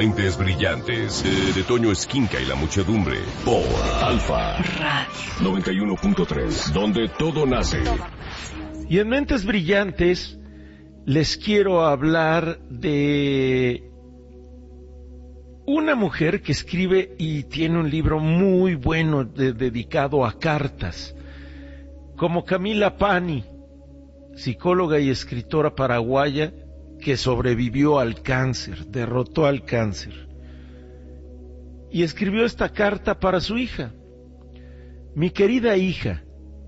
Mentes Brillantes, de Toño Esquinca y la muchedumbre, por Alfa Radio 91.3, donde todo nace. Y en Mentes Brillantes les quiero hablar de una mujer que escribe y tiene un libro muy bueno dedicado a cartas, como Camila Pani, psicóloga y escritora paraguaya que sobrevivió al cáncer, derrotó al cáncer. Y escribió esta carta para su hija. Mi querida hija,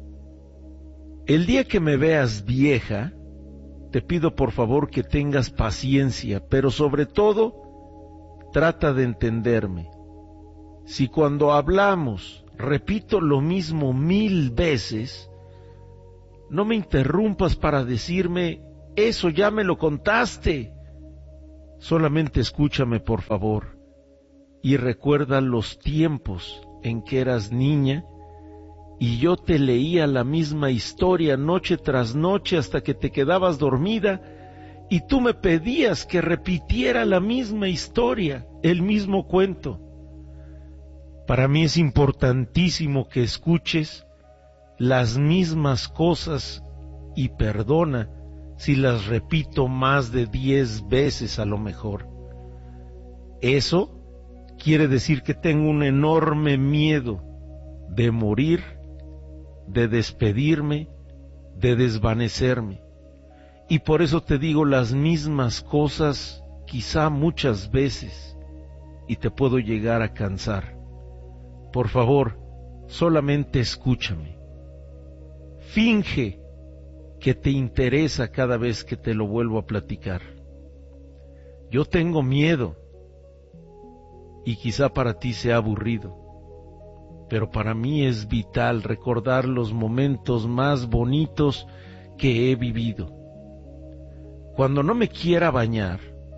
el día que me veas vieja, te pido por favor que tengas paciencia, pero sobre todo, trata de entenderme. Si cuando hablamos repito lo mismo 1000 veces, no me interrumpas para decirme, eso ya me lo contaste. Solamente escúchame por favor y recuerda los tiempos en que eras niña y yo te leía la misma historia noche tras noche hasta que te quedabas dormida y tú me pedías que repitiera la misma historia, el mismo cuento. Para mí es importantísimo que escuches las mismas cosas y perdona si las repito más de 10 veces a lo mejor. Eso quiere decir que tengo un enorme miedo de morir, de despedirme, de desvanecerme. Y por eso te digo las mismas cosas, quizá muchas veces, y te puedo llegar a cansar. Por favor, solamente escúchame. Finge que te interesa cada vez que te lo vuelvo a platicar. Yo tengo miedo, y quizá para ti sea aburrido, pero para mí es vital recordar los momentos más bonitos que he vivido. Cuando no me quiera bañar,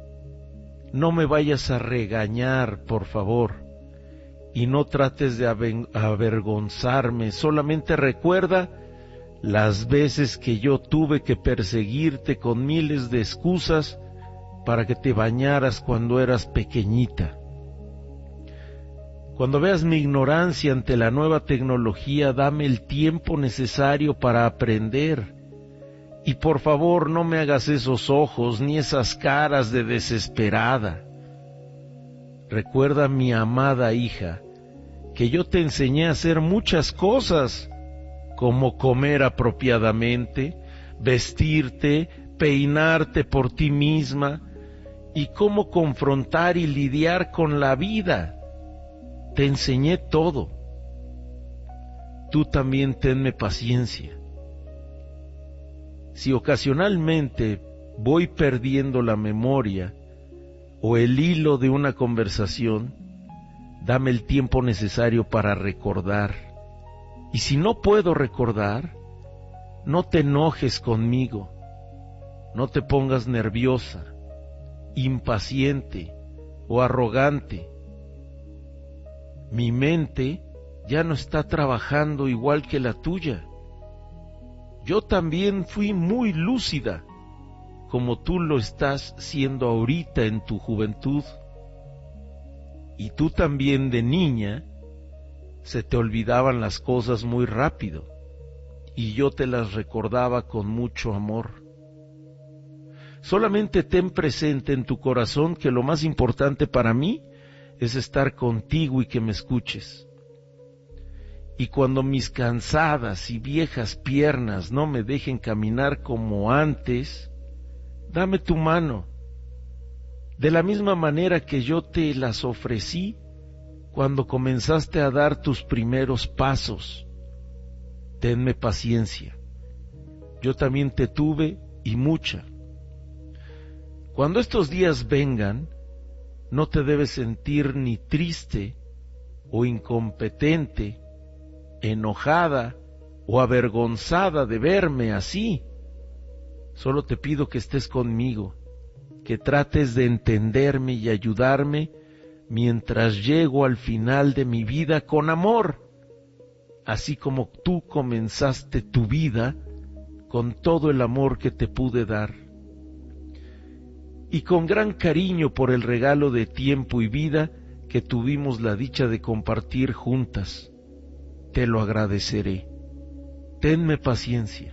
no me vayas a regañar, por favor, y no trates de avergonzarme, solamente recuerda las veces que yo tuve que perseguirte con miles de excusas para que te bañaras cuando eras pequeñita. Cuando veas mi ignorancia ante la nueva tecnología, dame el tiempo necesario para aprender. Y por favor no me hagas esos ojos ni esas caras de desesperada. Recuerda, mi amada hija, que yo te enseñé a hacer muchas cosas, como comer apropiadamente, vestirte, peinarte por ti misma, y cómo confrontar y lidiar con la vida. Te enseñé todo. Tú también tenme paciencia. Si ocasionalmente voy perdiendo la memoria o el hilo de una conversación, dame el tiempo necesario para recordar. Y si no puedo recordar, no te enojes conmigo, no te pongas nerviosa, impaciente o arrogante. Mi mente ya no está trabajando igual que la tuya. Yo también fui muy lúcida, como tú lo estás siendo ahorita en tu juventud. Y tú también de niña se te olvidaban las cosas muy rápido, y yo te las recordaba con mucho amor. Solamente ten presente en tu corazón que lo más importante para mí es estar contigo y que me escuches. Y cuando mis cansadas y viejas piernas no me dejen caminar como antes, dame tu mano, de la misma manera que yo te las ofrecí cuando comenzaste a dar tus primeros pasos. Tenme paciencia. Yo también te tuve y mucha. Cuando estos días vengan, no te debes sentir ni triste o incompetente, enojada o avergonzada de verme así. Solo te pido que estés conmigo, que trates de entenderme y ayudarme mientras llego al final de mi vida con amor, así como tú comenzaste tu vida con todo el amor que te pude dar. y con gran cariño por el regalo de tiempo y vida que tuvimos la dicha de compartir juntas. Te lo agradeceré. Tenme paciencia.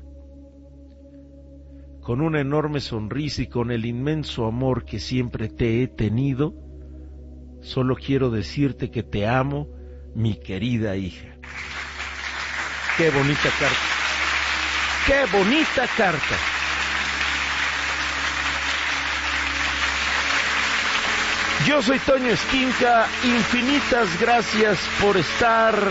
Con una enorme sonrisa y con el inmenso amor que siempre te he tenido, solo quiero decirte que te amo, mi querida hija. ¡Qué bonita carta! ¡Qué bonita carta! Yo soy Toño Esquinca, infinitas gracias por estar